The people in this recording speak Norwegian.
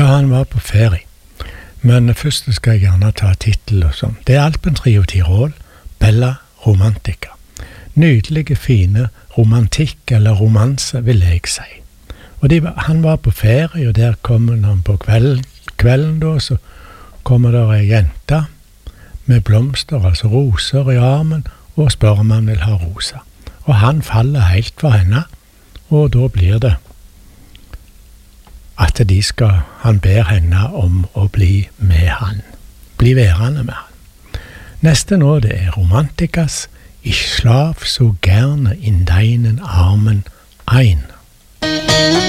Ja, han var på ferie. Men først skal jeg gjerne ta titel og sånn. Det er Alpentrio Tirol, Bella Romantica. Nydelige, fine romantikk eller romanse, vil jeg si. Og han var på ferie, og der kommer han på kvelden da, så kommer der ei jente med blomster, altså roser i armen, og spør om han vil ha rosa. Og han faller helt for henne, og da blir det at han ber henne om å bli med han. Bli værende med han. Neste nå, det er Romantikas Ich schlaf so gerne in deinen Armen ein.